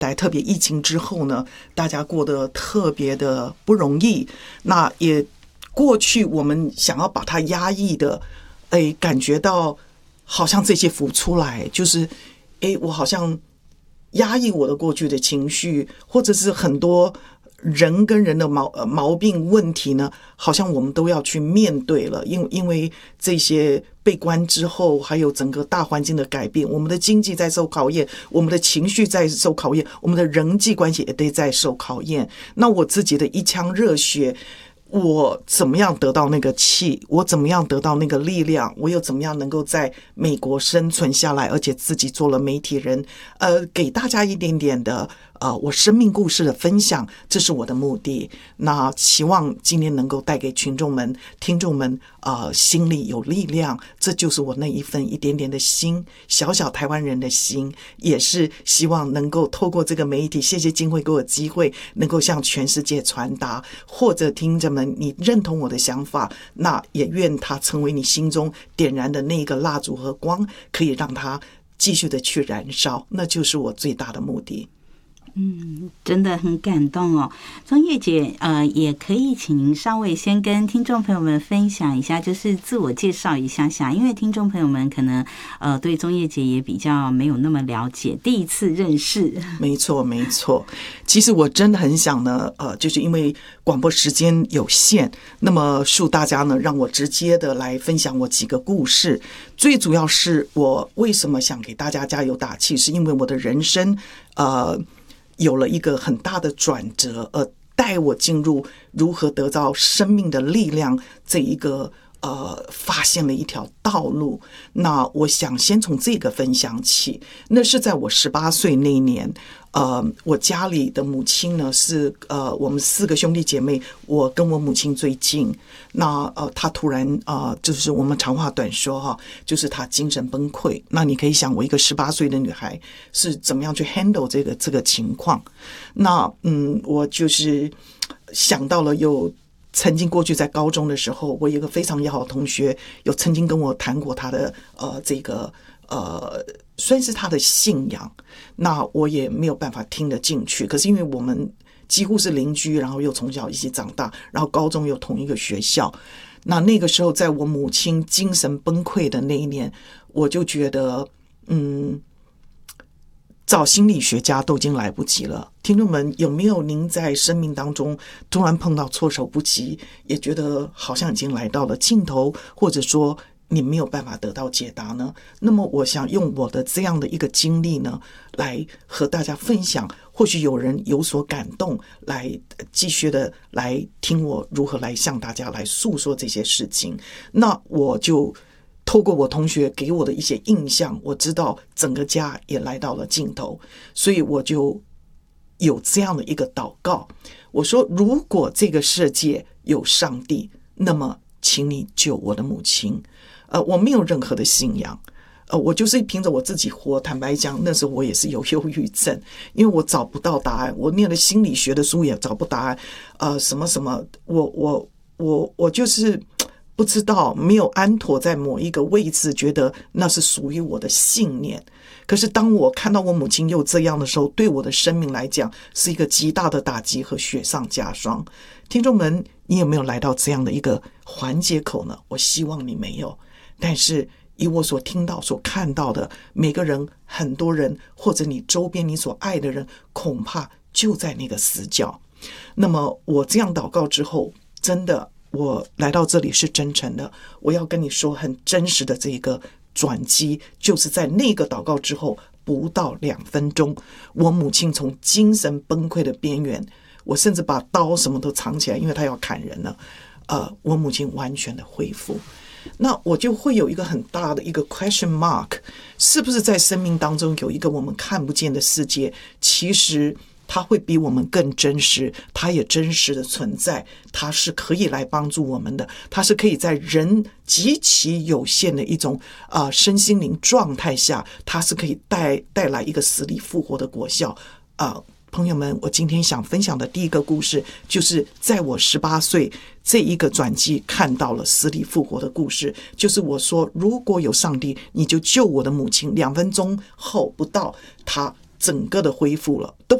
特别疫情之后呢，大家过得特别的不容易。那也过去我们想要把它压抑的，感觉到好像这些浮出来，就是我好像压抑我的过去的情绪，或者是很多人跟人的毛病问题呢，好像我们都要去面对了。因为这些被关之后，还有整个大环境的改变，我们的经济在受考验，我们的情绪在受考验，我们的人际关系也得在受考验。那我自己的一腔热血，我怎么样得到那个气？我怎么样得到那个力量？我又怎么样能够在美国生存下来？而且自己做了媒体人，给大家一点点的我生命故事的分享，这是我的目的。那希望今天能够带给群众们、听众们心里有力量，这就是我那一份一点点的心，小小台湾人的心，也是希望能够透过这个媒体，谢谢金慧给我机会，能够向全世界传达，或者听者们你认同我的想法，那也愿它成为你心中点燃的那个蜡烛和光，可以让它继续的去燃烧，那就是我最大的目的。 真的很感动哦。钟晔姐，也可以请您稍微先跟听众朋友们分享一下，就是自我介绍一下，因为听众朋友们可能对钟晔姐也比较没有那么了解，第一次认识。没错。 其实我真的很想呢，就是因为广播时间有限，那么恕大家呢，让我直接的来分享我几个故事。最主要是我为什么想给大家加油打气，是因为我的人生有了一个很大的转折，带我进入如何得到生命的力量这一个发现了一条道路。那我想先从这个分享起。那是在我18岁那一年，我家里的母亲呢是我们4个兄弟姐妹，我跟我母亲最近。那她突然就是我们长话短说哈，就是她精神崩溃。那你可以想，我一个18岁的女孩是怎么样去 handle 这个情况。那我就是想到了曾经过去在高中的时候，我有一个非常要好的同学，有曾经跟我谈过他的这个算是他的信仰。那我也没有办法听得进去，可是因为我们几乎是邻居，然后又从小一起长大，然后高中又同一个学校。那个时候在我母亲精神崩溃的那一年，我就觉得找心理学家都已经来不及了。听众们，有没有您在生命当中突然碰到措手不及，也觉得好像已经来到了尽头，或者说你没有办法得到解答呢？那么我想用我的这样的一个经历呢，来和大家分享，或许有人有所感动，来继续的来听我如何来向大家来诉说这些事情。那我就透过我同学给我的一些印象，我知道整个家也来到了尽头，所以我就有这样的一个祷告。我说，如果这个世界有上帝，那么请你救我的母亲。我没有任何的信仰，我就是凭着我自己活。坦白讲，那时候我也是有忧郁症，因为我找不到答案，我念了心理学的书也找不答案，什么，我就是不知道，没有安妥在某一个位置，觉得那是属于我的信念。可是当我看到我母亲又这样的时候，对我的生命来讲是一个极大的打击和雪上加霜。听众们，你有没有来到这样的一个环节口呢？我希望你没有，但是以我所听到所看到的，每个人，很多人，或者你周边你所爱的人，恐怕就在那个死角。那么我这样祷告之后，真的我来到这里是真诚的，我要跟你说很真实的这个转机，就是在那个祷告之后不到2分钟，我母亲从精神崩溃的边缘，我甚至把刀什么都藏起来，因为她要砍人了，我母亲完全的恢复。那我就会有一个很大的一个 question mark， 是不是在生命当中有一个我们看不见的世界，其实它会比我们更真实，它也真实的存在，它是可以来帮助我们的，它是可以在人极其有限的一种身心灵状态下，它是可以带来一个死里复活的果效。朋友们，我今天想分享的第一个故事，就是在我18岁这一个转机看到了死里复活的故事。就是我说，如果有上帝，你就救我的母亲。2分钟后不到，她整个的恢复了，